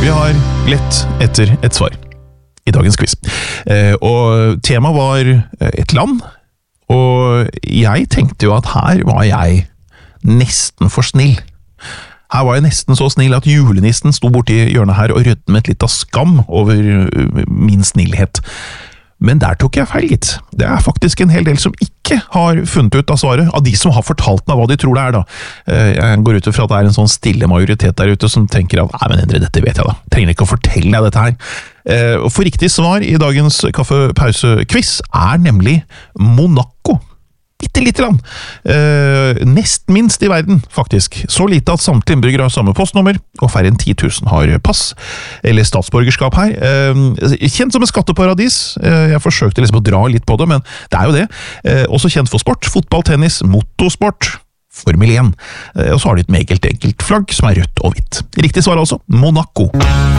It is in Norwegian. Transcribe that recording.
Vi har lett etter et svar i dagens quiz. Og temaet var et land, og jeg tenkte jo at her var jeg nesten for snill. Her var jeg nesten så snill at julenissen sto borti hjørnet her og rødmet litt av skam over min snillhet. Men der tok jeg feil, gitt. Det er faktisk en hel del som ikke har funnet ut av svaret, av de som har fortalt meg hva de tror det er da. Jeg går ut fra at det er en sånn stille majoritet der ute som tenker at nei, men Endre, dette vet jeg da. Trenger ikke å fortelle deg dette her. For riktig svar i dagens kaffepause-quiz er nemlig Monaco. Bitte lite land. Nest minst i verden, faktisk. Så lite at samtlige innbyggere har samme postnummer, og færre enn 10 000 har pass, eller statsborgerskap her. Kjent som et skatteparadis. Jeg forsøkte liksom å dra litt på det, men det er jo det. Også kjent for sport, fotball, tennis, motorsport, Formel 1. Og så har de et meget enkelt flagg som er rødt og hvitt. Riktig svar altså, Monaco.